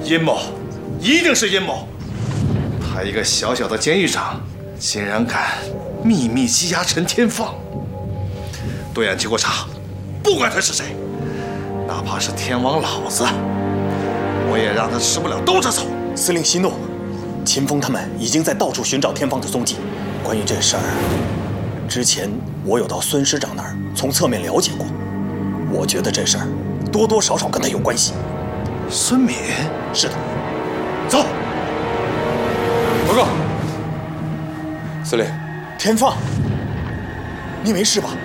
阴谋，一定是阴谋！他一个小小的监狱长，竟然敢秘密羁押陈天放。对岸经过查，不管他是谁，哪怕是天王老子，我也让他吃不了兜着走。 司令息怒，秦风他们已经在到处寻找天放的踪迹。关于这事儿，之前我有到孙师长那儿从侧面了解过，我觉得这事儿多多少少跟他有关系。 孙敏， 是的。 走。 报告，司令， 天放，你没事吧？